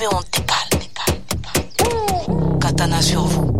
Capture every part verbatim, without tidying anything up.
on décale, katana sur vous.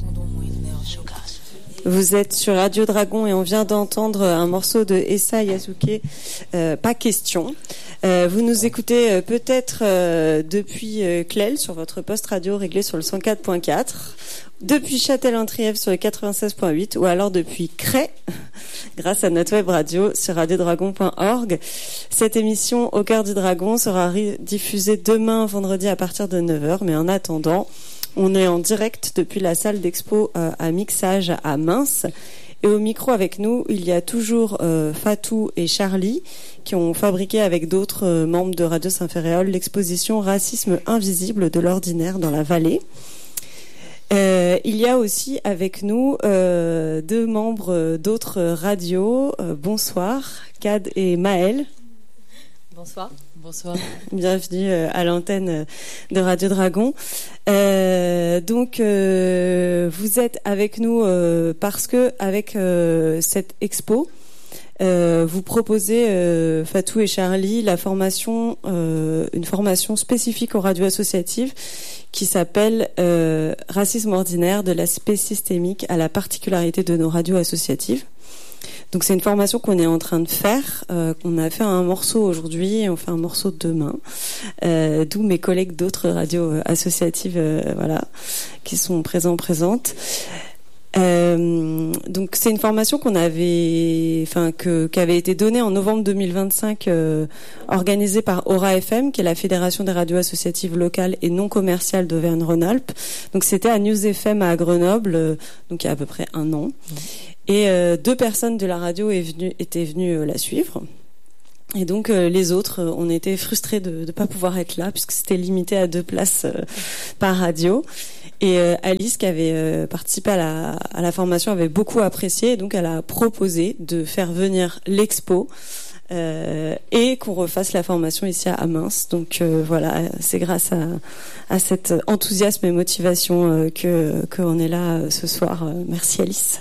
Vous êtes sur Radio Dragon et on vient d'entendre un morceau de Essa Yasuke, euh, pas question. Euh, vous nous écoutez euh, peut-être euh, depuis euh, Clel sur votre poste radio réglé sur le cent quatre point quatre, depuis Châtellerault-Trièves sur le quatre-vingt-seize point huit ou alors depuis Cray grâce à notre web radio sur radio dragon point org. Cette émission Au cœur du dragon sera diffusée demain vendredi à partir de neuf heures, mais en attendant, on est en direct depuis la salle d'expo euh, à Mixage à Mince. Et au micro avec nous, il y a toujours euh, Fatou et Charlie qui ont fabriqué avec d'autres euh, membres de Radio Saint-Ferréol l'exposition Racisme invisible de l'ordinaire dans la vallée. Euh, il y a aussi avec nous euh, deux membres d'autres radios. Euh, bonsoir, Cad et Maël. Bonsoir. Bonsoir. Bienvenue à l'antenne de Radio Dragon. Euh, donc, euh, vous êtes avec nous euh, parce que avec euh, cette expo, euh, vous proposez euh, Fatou et Charlie la formation, euh, une formation spécifique aux radios associatives qui s'appelle euh, Racisme ordinaire de l'aspect systémique à la particularité de nos radios associatives. Donc c'est une formation qu'on est en train de faire, euh, qu'on a fait un morceau aujourd'hui et on fait un morceau demain, euh, d'où mes collègues d'autres radios associatives, euh, voilà, qui sont présents présentes. Euh, donc c'est une formation qu'on avait, enfin que qui avait été donnée en novembre deux mille vingt-cinq, euh, organisée par Aura F M, qui est la fédération des radios associatives locales et non commerciales d'Auvergne-Rhône-Alpes. Donc c'était à News F M à Grenoble, euh, donc il y a à peu près un an. Mmh. Et euh, deux personnes de la radio est venu, étaient venues euh, la suivre. Et donc euh, les autres, euh, on était frustrés de ne pas pouvoir être là puisque c'était limité à deux places euh, par radio. Et euh, Alice, qui avait euh, participé à la, à la formation, avait beaucoup apprécié. Et donc elle a proposé de faire venir l'expo euh, et qu'on refasse la formation ici à Mince. Donc euh, voilà, c'est grâce à, à cet enthousiasme et motivation euh, que qu'on est là euh, ce soir. Euh, merci Alice.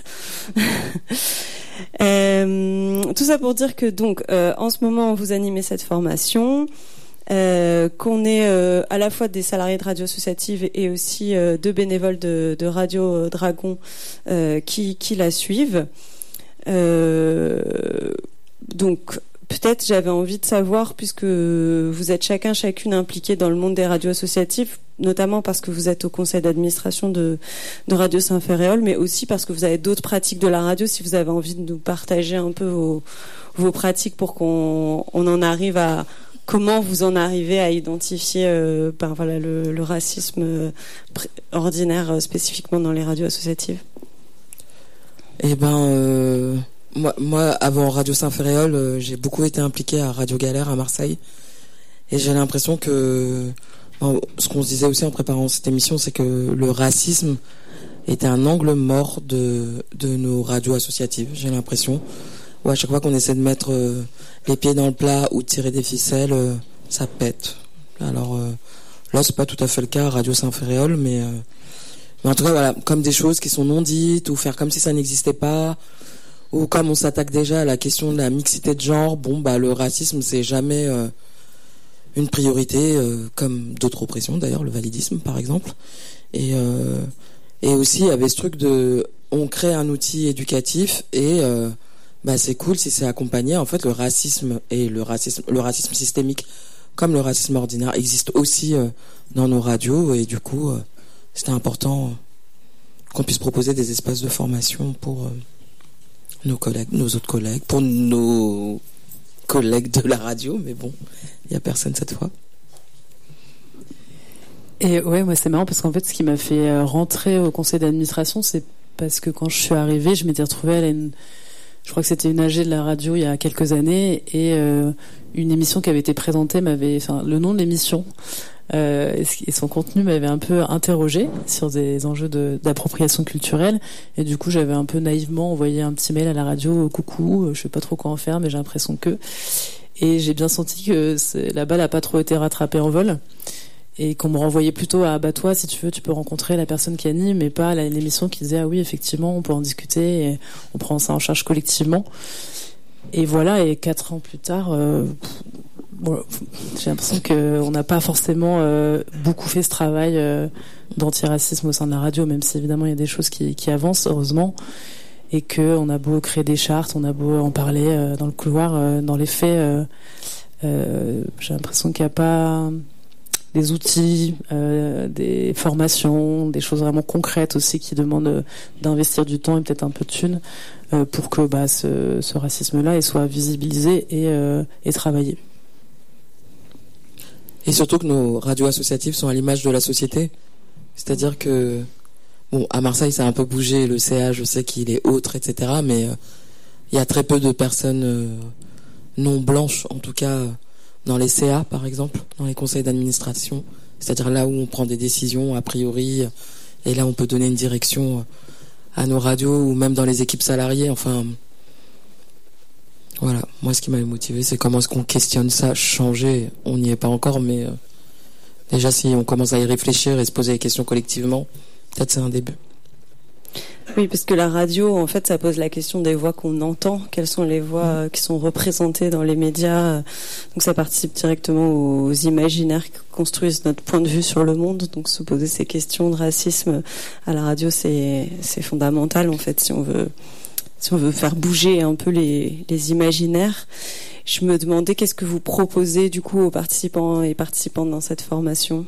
euh, tout ça pour dire que donc euh, en ce moment vous animez cette formation. Euh, qu'on est euh, à la fois des salariés de radio associative et aussi euh, deux bénévoles de, de Radio Dragon euh, qui, qui la suivent. Euh, donc peut-être j'avais envie de savoir, puisque vous êtes chacun chacune impliqués dans le monde des radios associatives, notamment parce que vous êtes au conseil d'administration de, de Radio Saint-Ferréol, mais aussi parce que vous avez d'autres pratiques de la radio, si vous avez envie de nous partager un peu vos, vos pratiques pour qu'on on en arrive à comment vous en arrivez à identifier euh, ben voilà, le, le racisme euh, pr- ordinaire euh, spécifiquement dans les radios associatives? Eh ben, euh, moi, moi, avant Radio Saint-Ferréol, euh, j'ai beaucoup été impliqué à Radio Galère à Marseille. Et j'ai l'impression que, ben, ce qu'on se disait aussi en préparant cette émission, c'est que le racisme était un angle mort de, de nos radios associatives. J'ai l'impression. Ouais, à chaque fois qu'on essaie de mettre euh, les pieds dans le plat ou de tirer des ficelles, euh, ça pète. Alors euh, là, c'est pas tout à fait le cas à Radio Saint-Ferréol, mais, euh, mais en tout cas, voilà, comme des choses qui sont non dites, ou faire comme si ça n'existait pas, ou comme on s'attaque déjà à la question de la mixité de genre, bon, bah le racisme, c'est jamais euh, une priorité, euh, comme d'autres oppressions, d'ailleurs, le validisme, par exemple. Et, euh, et aussi, il y avait ce truc de, on crée un outil éducatif et... Euh, bah c'est cool si c'est accompagné. En fait, le racisme et le racisme, le racisme systémique, comme le racisme ordinaire, existe aussi euh, dans nos radios. Et du coup, euh, c'était important euh, qu'on puisse proposer des espaces de formation pour euh, nos collègues, nos autres collègues, pour nos collègues de la radio. Mais bon, il y a personne cette fois. Et ouais, moi c'est marrant parce qu'en fait, ce qui m'a fait rentrer au conseil d'administration, c'est parce que quand je suis arrivée, je m'étais retrouvée à une Je crois que c'était une A G de la radio il y a quelques années et euh, une émission qui avait été présentée m'avait, enfin, le nom de l'émission euh, et son contenu m'avait un peu interrogé sur des enjeux de, d'appropriation culturelle et du coup j'avais un peu naïvement envoyé un petit mail à la radio, coucou, je sais pas trop quoi en faire mais j'ai l'impression que, et j'ai bien senti que c'est, la balle a pas trop été rattrapée en vol. Et qu'on me renvoyait plutôt à bah toi si tu veux tu peux rencontrer la personne qui anime, mais pas à l'émission qui disait ah oui effectivement on peut en discuter et on prend ça en charge collectivement. Et voilà, et quatre ans plus tard euh, bon, j'ai l'impression qu'on n'a pas forcément euh, beaucoup fait ce travail euh, d'antiracisme au sein de la radio, même si évidemment il y a des choses qui, qui avancent, heureusement, et qu'on a beau créer des chartes, on a beau en parler euh, dans le couloir, euh, dans les faits, euh, euh, j'ai l'impression qu'il n'y a pas des outils, euh, des formations, des choses vraiment concrètes aussi qui demandent d'investir du temps et peut-être un peu de thunes euh, pour que bah, ce, ce racisme-là il soit visibilisé et, euh, et travaillé. Et surtout que nos radios associatives sont à l'image de la société. C'est-à-dire que, bon, à Marseille, ça a un peu bougé, le C A, je sais qu'il est autre, et cetera, mais il euh, y a très peu de personnes euh, non blanches, en tout cas, euh, dans les C A, par exemple, dans les conseils d'administration. C'est-à-dire là où on prend des décisions, a priori, et là on peut donner une direction à nos radios, ou même dans les équipes salariées, enfin... Voilà, moi ce qui m'avait motivé, c'est comment est-ce qu'on questionne ça, changer, on n'y est pas encore, mais euh, déjà si on commence à y réfléchir et se poser les questions collectivement, peut-être c'est un début. Oui, parce que la radio, en fait, ça pose la question des voix qu'on entend, quelles sont les voix mmh. qui sont représentées dans les médias, donc ça participe directement aux imaginaires qui construisent notre point de vue sur le monde, donc se poser ces questions de racisme à la radio, c'est, c'est fondamental, en fait, si on veut... Si on veut faire bouger un peu les, les imaginaires. Je me demandais qu'est-ce que vous proposez du coup aux participants et participantes dans cette formation.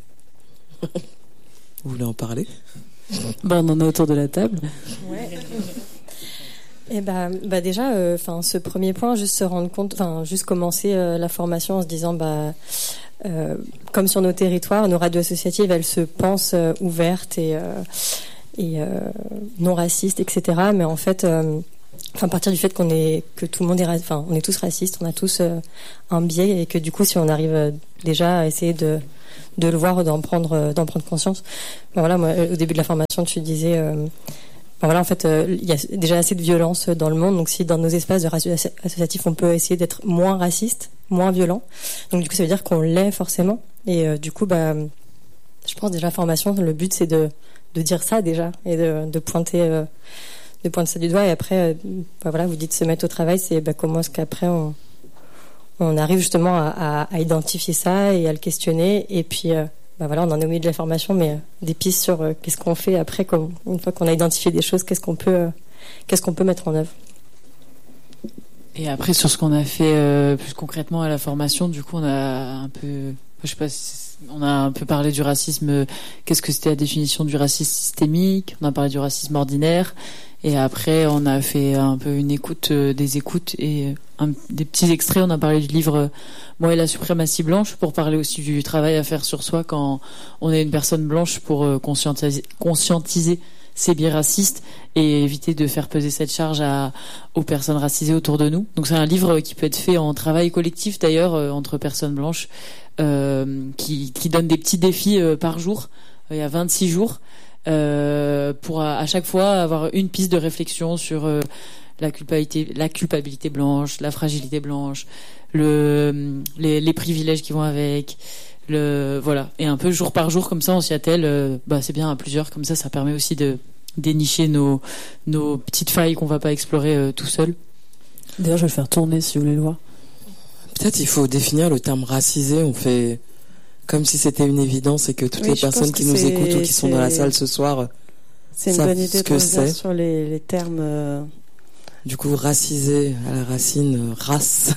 Vous voulez en parler? Ben, on en est autour de la table. Ouais. Et bah, bah déjà, enfin, euh, ce premier point, juste se rendre compte, enfin, juste commencer euh, la formation en se disant, bah, euh, comme sur nos territoires, nos radios associatives, elles se pensent euh, ouvertes et euh, et euh, non racistes, et cetera. Mais en fait, euh, enfin, à partir du fait qu'on est, que tout le monde est, enfin, on est tous racistes, on a tous euh, un biais, et que du coup, si on arrive euh, déjà à essayer de de le voir, d'en prendre, euh, d'en prendre conscience. Ben voilà, moi, au début de la formation, tu disais, euh, ben voilà, en fait, il euh, y a déjà assez de violence dans le monde. Donc, si dans nos espaces de radio associatifs, on peut essayer d'être moins raciste, moins violent, donc du coup, ça veut dire qu'on l'est forcément. Et euh, du coup, bah, je pense déjà la formation, le but, c'est de de dire ça déjà et de, de pointer euh, de pointer ça du doigt. Et après euh, bah voilà, vous dites se mettre au travail, c'est bah, comment est-ce qu'après on on arrive justement à, à, à identifier ça et à le questionner. Et puis euh, bah voilà, on en est au milieu de la formation, mais euh, des pistes sur euh, qu'est-ce qu'on fait après, comme, une fois qu'on a identifié des choses, qu'est-ce qu'on peut euh, qu'est-ce qu'on peut mettre en œuvre. Et après, sur ce qu'on a fait euh, plus concrètement à la formation, du coup on a un peu, je sais pas si on a un peu parlé du racisme, qu'est-ce que c'était la définition du racisme systémique, on a parlé du racisme ordinaire, et après on a fait un peu une écoute, euh, des écoutes et un, des petits extraits, on a parlé du livre euh, Moi et la suprématie blanche, pour parler aussi du travail à faire sur soi quand on est une personne blanche, pour euh, conscientiser, conscientiser ces biais racistes et éviter de faire peser cette charge à, aux personnes racisées autour de nous. Donc c'est un livre qui peut être fait en travail collectif d'ailleurs, euh, entre personnes blanches, Euh, qui, qui donne des petits défis euh, par jour. Il y a vingt-six jours euh, pour à, à chaque fois avoir une piste de réflexion sur euh, la culpabilité, la culpabilité blanche, la fragilité blanche, le, les, les privilèges qui vont avec, le voilà. Et un peu jour par jour comme ça, on s'y attelle. Euh, bah c'est bien à plusieurs, comme ça, ça permet aussi de dénicher nos nos petites failles qu'on va pas explorer euh, tout seul. D'ailleurs, je vais le faire tourner si vous voulez le voir. Peut-être il faut définir le terme racisé. On fait comme si c'était une évidence et que toutes oui, les personnes qui nous écoutent ou qui sont dans la salle ce soir c'est une bonne idée de revenir sur les, les termes. Euh... Du coup, racisé à la racine, race.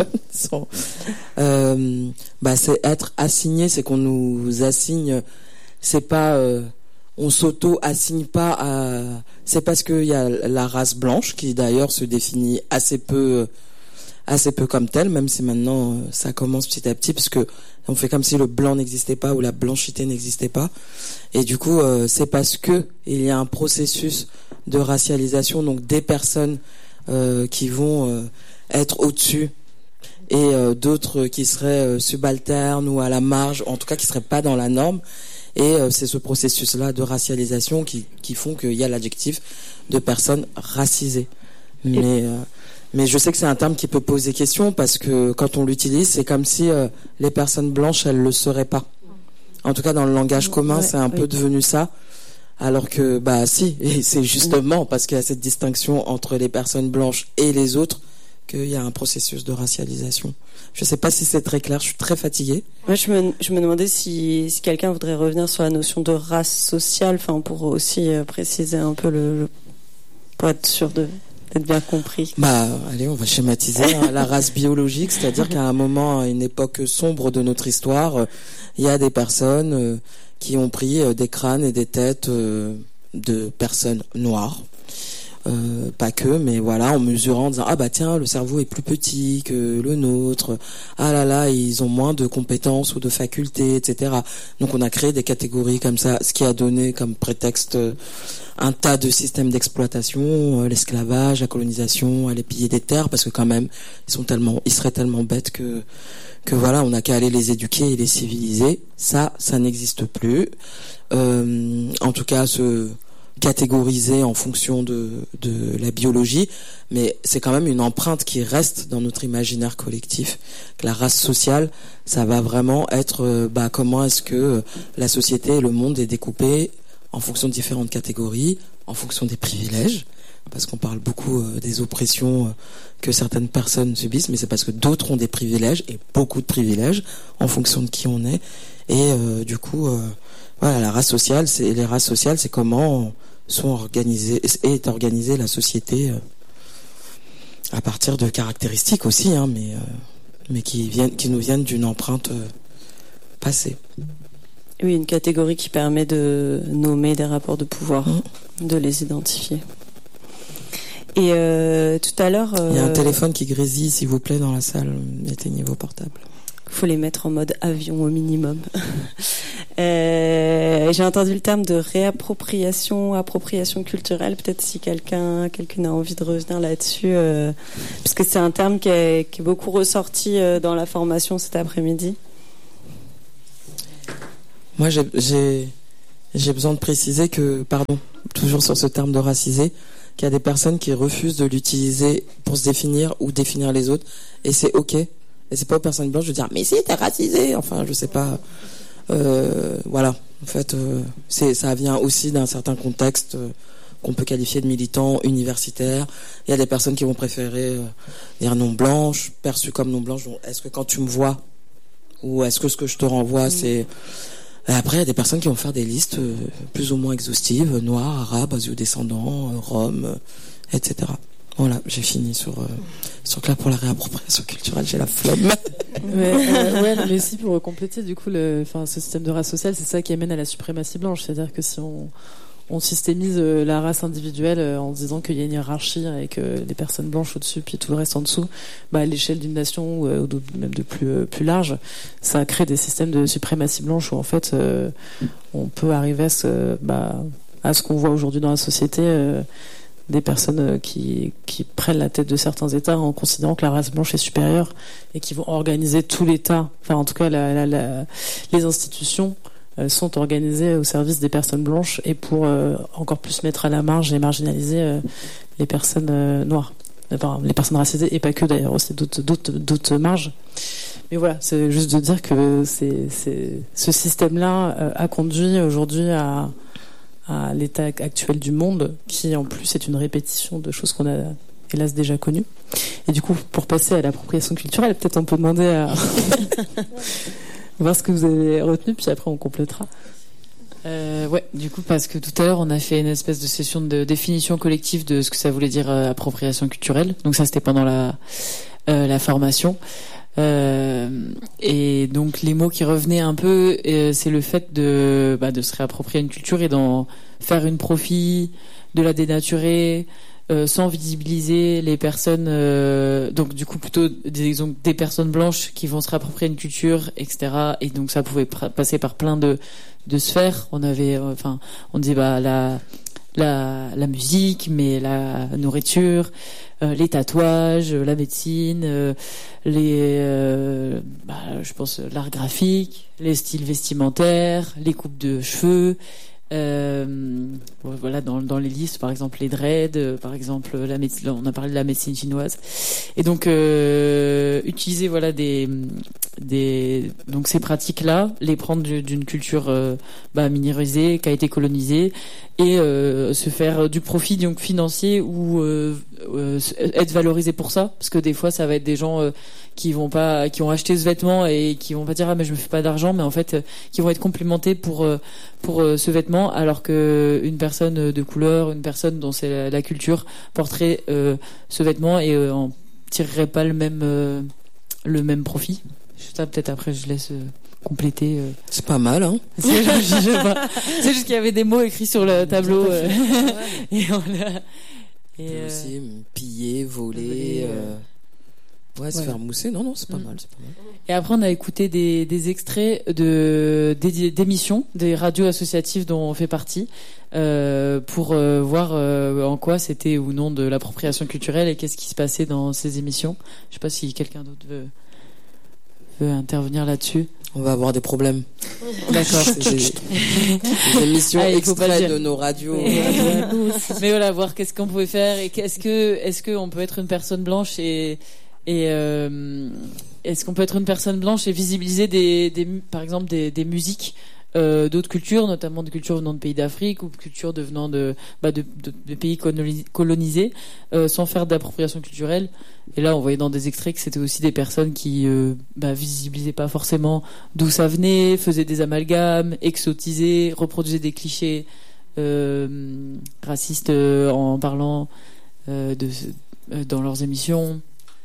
euh, bah, c'est être assigné, c'est qu'on nous assigne. C'est pas, euh, on s'auto-assigne pas à. C'est parce qu'il y a la race blanche qui d'ailleurs se définit assez peu. assez peu comme tel, même si maintenant euh, ça commence petit à petit, parce que on fait comme si le blanc n'existait pas ou la blanchité n'existait pas. Et du coup, euh, c'est parce que il y a un processus de racialisation, donc des personnes euh, qui vont euh, être au-dessus et euh, d'autres qui seraient euh, subalternes ou à la marge, en tout cas qui seraient pas dans la norme. Et euh, c'est ce processus-là de racialisation qui qui font qu'il y a l'adjectif de personnes racisées. Mais euh, Mais je sais que c'est un terme qui peut poser question parce que quand on l'utilise, c'est comme si euh, les personnes blanches, elles le seraient pas. En tout cas, dans le langage commun, ouais, c'est un oui. peu devenu ça. Alors que, bah si, et c'est justement parce qu'il y a cette distinction entre les personnes blanches et les autres qu'il y a un processus de racialisation. Je sais pas si c'est très clair, je suis très fatiguée. Moi, je me, je me demandais si, si quelqu'un voudrait revenir sur la notion de race sociale, enfin, pour aussi euh, préciser un peu le, le, pour être sûr de, d'être bien compris. Bah, allez, on va schématiser hein, la race biologique, c'est-à-dire qu'à un moment, à une époque sombre de notre histoire, il y a des personnes euh, qui ont pris euh, des crânes et des têtes euh, de personnes noires. Euh, pas que, mais voilà, en mesurant, en disant ah bah tiens, le cerveau est plus petit que le nôtre, ah là là, ils ont moins de compétences ou de facultés, et cetera. Donc on a créé des catégories comme ça, ce qui a donné comme prétexte euh, un tas de systèmes d'exploitation, euh, l'esclavage, la colonisation, aller piller des terres, parce que quand même, ils sont tellement, ils seraient tellement bêtes que que voilà, on n'a qu'à aller les éduquer et les civiliser. Ça, ça n'existe plus. Euh, en tout cas, ce catégorisé en fonction de, de la biologie, mais c'est quand même une empreinte qui reste dans notre imaginaire collectif. La race sociale, ça va vraiment être bah, comment est-ce que la société et le monde est découpé en fonction de différentes catégories, en fonction des privilèges, parce qu'on parle beaucoup euh, des oppressions euh, que certaines personnes subissent, mais c'est parce que d'autres ont des privilèges, et beaucoup de privilèges, en fonction de qui on est, et euh, du coup... Euh, Voilà, la race sociale, c'est les races sociales, c'est comment sont organisées est organisée la société euh, à partir de caractéristiques aussi, hein, mais euh, mais qui viennent, qui nous viennent d'une empreinte euh, passée. Oui, une catégorie qui permet de nommer des rapports de pouvoir, mmh. de les identifier. Et euh, tout à l'heure, euh, il y a un téléphone qui grésille, s'il vous plaît, dans la salle. Éteignez vos portables. Faut les mettre en mode avion au minimum. euh, j'ai entendu le terme de réappropriation, appropriation culturelle. Peut-être si quelqu'un, quelqu'un a envie de revenir là-dessus, euh, parce que c'est un terme qui est, qui est beaucoup ressorti euh, dans la formation cet après-midi. Moi, j'ai, j'ai, j'ai besoin de préciser que, pardon, toujours sur ce terme de racisé, qu'il y a des personnes qui refusent de l'utiliser pour se définir ou définir les autres, et c'est ok. Et c'est pas aux personnes blanches de dire mais si t'es racisé, enfin je sais pas, euh, voilà. En fait, euh, c'est ça vient aussi d'un certain contexte euh, qu'on peut qualifier de militant universitaire. Il y a des personnes qui vont préférer euh, dire non blanche, perçue comme non blanche. Est-ce que quand tu me vois, ou est-ce que ce que je te renvoie, mmh. c'est... Et après, il y a des personnes qui vont faire des listes euh, plus ou moins exhaustives, noirs, arabes, azio-descendants, euh, roms, euh, et cetera. Voilà, j'ai fini sur euh, sur que là pour la réappropriation culturelle, j'ai la flemme. Ouais, euh, ouais, mais aussi pour compléter du coup, le, enfin, ce système de race sociale, c'est ça qui amène à la suprématie blanche, c'est-à-dire que si on on systémise la race individuelle en disant qu'il y a une hiérarchie et que les personnes blanches au-dessus puis tout le reste en dessous, bah à l'échelle d'une nation ou de, même de plus plus large, ça crée des systèmes de suprématie blanche où en fait euh, on peut arriver à ce bah à ce qu'on voit aujourd'hui dans la société. Euh, des personnes qui, qui prennent la tête de certains États en considérant que la race blanche est supérieure et qui vont organiser tout l'État, enfin en tout cas la, la, la, les institutions euh, sont organisées au service des personnes blanches et pour euh, encore plus mettre à la marge et marginaliser euh, les personnes euh, noires, enfin, les personnes racisées et pas que d'ailleurs, aussi d'autres, d'autres, d'autres marges. Mais voilà, c'est juste de dire que c'est, c'est, ce système-là euh, a conduit aujourd'hui à à l'état actuel du monde, qui en plus est une répétition de choses qu'on a hélas déjà connues. Et du coup, pour passer à l'appropriation culturelle, peut-être on peut demander à voir ce que vous avez retenu, puis après on complétera. Euh, ouais, du coup, parce que tout à l'heure on a fait une espèce de session de définition collective de ce que ça voulait dire euh, appropriation culturelle. Donc ça, c'était pendant la euh, la formation. Euh, et donc les mots qui revenaient un peu, euh, c'est le fait de bah, de se réapproprier une culture et d'en faire une profit, de la dénaturer, euh, sans visibiliser les personnes. Euh, donc du coup plutôt des donc, des personnes blanches qui vont se réapproprier une culture, et cetera. Et donc ça pouvait pr- passer par plein de de sphères. On avait, euh, enfin, on dit bah la la la musique, mais la nourriture. Euh, les tatouages, la médecine, euh, les, euh, bah, je pense l'art graphique, les styles vestimentaires, les coupes de cheveux. Euh, voilà, dans, dans les listes, par exemple les dreads, euh, par exemple la médecine, on a parlé de la médecine chinoise. Et donc euh, utiliser voilà des des donc ces pratiques-là, les prendre d'une culture euh, bah, minorisée, qui a été colonisée, et euh, se faire du profit donc financier ou euh, euh, être valorisé pour ça, parce que des fois ça va être des gens euh, qui vont pas, qui ont acheté ce vêtement et qui vont pas dire ah mais je me fais pas d'argent, mais en fait euh, qui vont être complimentés pour euh, pour euh, ce vêtement, alors que une personne de couleur, une personne dont c'est la, la culture porterait euh, ce vêtement et euh, en tirerait pas le même euh, le même profit. Ça, peut-être après, je laisse euh, compléter. Euh. C'est pas mal, hein. C'est, je, je, je pas. C'est juste qu'il y avait des mots écrits sur le tableau. Euh, et on a... Et euh... aussi, piller, voler... Euh... Ouais, se ouais. faire mousser. Non, non, c'est pas mmh. mal, c'est pas mal. Et après, on a écouté des, des extraits de, des, d'émissions, des radios associatives dont on fait partie, euh, pour euh, voir euh, en quoi c'était ou non de l'appropriation culturelle et qu'est-ce qui se passait dans ces émissions. Je sais pas si quelqu'un d'autre veut... peut intervenir là-dessus. On va avoir des problèmes. D'accord. C'est des, des émissions ah, extraits de nos radios. Mais, mais voilà, voir qu'est-ce qu'on pouvait faire et qu'est-ce que, est-ce qu'on peut être une personne blanche et et euh, est-ce qu'on peut être une personne blanche et visibiliser des, des par exemple des, des musiques euh, d'autres cultures, notamment de cultures venant de pays d'Afrique ou de cultures devenant de, bah de, de, de pays colonisés, euh, sans faire d'appropriation culturelle. Et là, on voyait dans des extraits que c'était aussi des personnes qui euh, bah, visibilisaient pas forcément d'où ça venait, faisaient des amalgames, exotisaient, reproduisaient des clichés euh, racistes euh, en parlant euh, de euh, dans leurs émissions.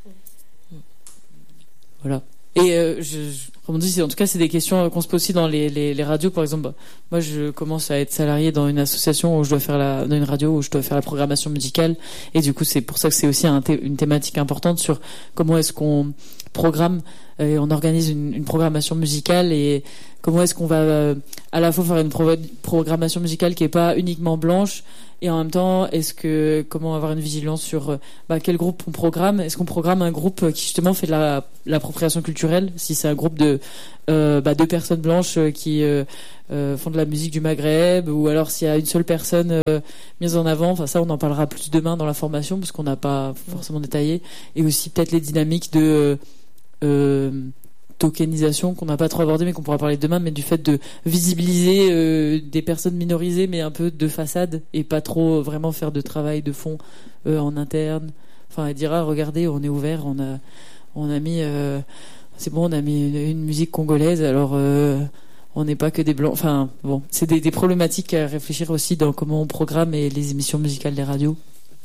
Voilà. Et euh, je, je, comme on dit, en tout cas, c'est des questions qu'on se pose aussi dans les, les, les radios. Par exemple, bah, moi, je commence à être salarié dans une association où je dois faire la, dans une radio où je dois faire la programmation musicale. Et du coup, c'est pour ça que c'est aussi un thé, une thématique importante sur comment est-ce qu'on programme, et on organise une, une programmation musicale et comment est-ce qu'on va euh, à la fois faire une pro- programmation musicale qui est pas uniquement blanche. Et en même temps, est-ce que comment avoir une vigilance sur bah, quel groupe on programme? Est-ce qu'on programme un groupe qui justement fait de la, l'appropriation culturelle? Si c'est un groupe de euh, bah, deux personnes blanches qui euh, euh, font de la musique du Maghreb, ou alors s'il y a une seule personne euh, mise en avant. Enfin ça, on en parlera plus demain dans la formation parce qu'on n'a pas forcément détaillé. Et aussi peut-être les dynamiques de euh, tokenisation qu'on n'a pas trop abordé mais qu'on pourra parler demain, mais du fait de visibiliser euh, des personnes minorisées mais un peu de façade et pas trop vraiment faire de travail de fond euh, en interne. Enfin, elle dira regardez, on est ouvert, on a on a mis euh, c'est bon, on a mis une, une musique congolaise, alors euh, on n'est pas que des blancs. Enfin bon, c'est des, des problématiques à réfléchir aussi dans comment on programme et les émissions musicales des radios.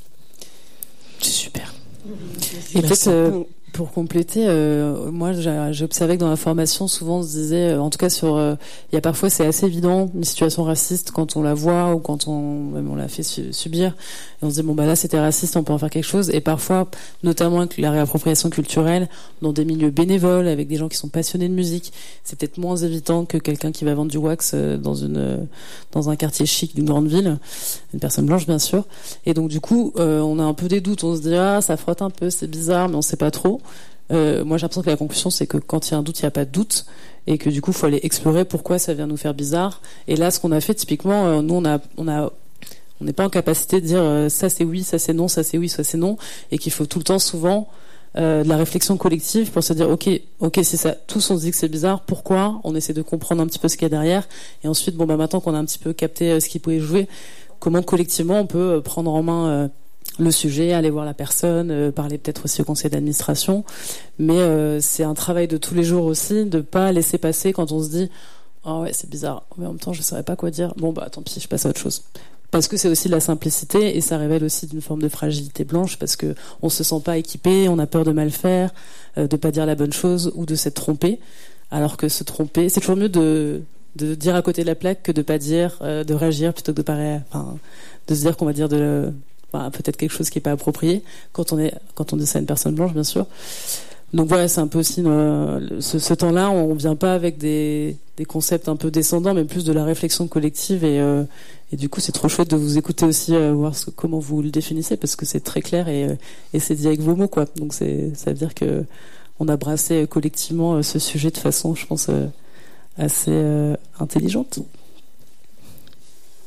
C'est super. Et peut-être euh, pour compléter, euh, moi j'ai, j'ai observé que dans la formation souvent on se disait, euh, en tout cas sur, il euh, y a parfois c'est assez évident une situation raciste quand on la voit ou quand on, même on la fait su- subir, et on se dit bon bah là c'était raciste, on peut en faire quelque chose. Et parfois, notamment avec la réappropriation culturelle, dans des milieux bénévoles avec des gens qui sont passionnés de musique, c'est peut-être moins évident que quelqu'un qui va vendre du wax euh, dans une euh, dans un quartier chic d'une grande ville, une personne blanche bien sûr. Et donc du coup, euh, on a un peu des doutes, on se dit ah ça frotte un peu, c'est bizarre, mais on sait pas trop. Euh, moi j'ai l'impression que la conclusion c'est que quand il y a un doute, il n'y a pas de doute, et que du coup il faut aller explorer pourquoi ça vient nous faire bizarre. Et là ce qu'on a fait typiquement, euh, nous on a on a on n'est pas en capacité de dire euh, ça c'est oui, ça c'est non, ça c'est oui, ça c'est non, et qu'il faut tout le temps souvent euh, de la réflexion collective pour se dire ok ok c'est ça, tous on se dit que c'est bizarre, pourquoi, on essaie de comprendre un petit peu ce qu'il y a derrière, et ensuite bon bah maintenant qu'on a un petit peu capté euh, ce qui pouvait jouer, comment collectivement on peut euh, prendre en main euh, le sujet, aller voir la personne, euh, parler peut-être aussi au conseil d'administration, mais euh, c'est un travail de tous les jours aussi, de pas laisser passer quand on se dit oh ouais c'est bizarre, mais en même temps je saurais pas quoi dire, bon bah tant pis, je passe à autre chose. Parce que c'est aussi de la simplicité, et ça révèle aussi d'une forme de fragilité blanche, parce que on se sent pas équipé, on a peur de mal faire, euh, de pas dire la bonne chose ou de s'être trompé, alors que se tromper, c'est toujours mieux de de dire à côté de la plaque que de pas dire, euh, de réagir plutôt que de pas, enfin, de se dire qu'on va dire de Bah, peut-être quelque chose qui est pas approprié quand on est quand on dit ça à une personne blanche bien sûr. Donc voilà, c'est un peu aussi euh, ce, ce temps-là, on vient pas avec des des concepts un peu descendants, mais plus de la réflexion collective, et euh, et du coup c'est trop chouette de vous écouter aussi, euh, voir ce, comment vous le définissez, parce que c'est très clair et euh, et c'est dit avec vos mots quoi. Donc c'est ça veut dire que on a brassé collectivement euh, ce sujet de façon, je pense, euh, assez euh, intelligente.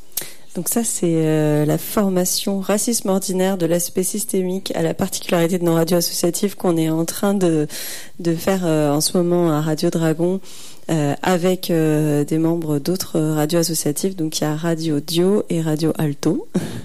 Donc ça, c'est euh, la formation racisme ordinaire de l'aspect systémique à la particularité de nos radios associatives qu'on est en train de, de faire euh, en ce moment à Radio Dragon euh, avec euh, des membres d'autres radios associatives. Donc il y a Radio Dio et Radio Alto.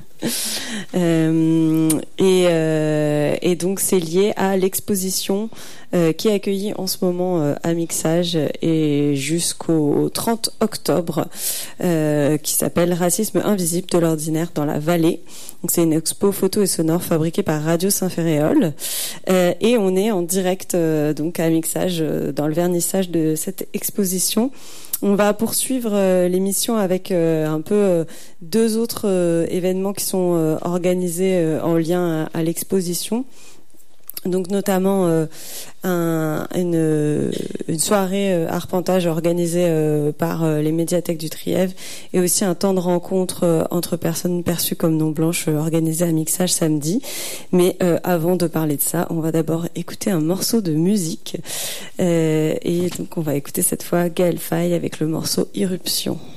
euh, et, euh, et donc c'est lié à l'exposition euh, qui est accueillie en ce moment euh, à Mixage et jusqu'au trente octobre euh, qui s'appelle Racisme invisible de l'ordinaire dans la vallée. Donc c'est une expo photo et sonore fabriquée par Radio Saint-Ferréol euh, et on est en direct euh, donc à Mixage euh, dans le vernissage de cette exposition. On va poursuivre euh, l'émission avec euh, un peu euh, deux autres euh, événements qui sont euh, organisés euh, en lien à, à l'exposition. Donc notamment euh, un, une, une soirée euh, arpentage organisée euh, par euh, les médiathèques du Trièvre et aussi un temps de rencontre euh, entre personnes perçues comme non blanches euh, organisé à Mixage samedi. Mais euh, avant de parler de ça, on va d'abord écouter un morceau de musique euh, et donc on va écouter cette fois Gaël Faye avec le morceau Irruption.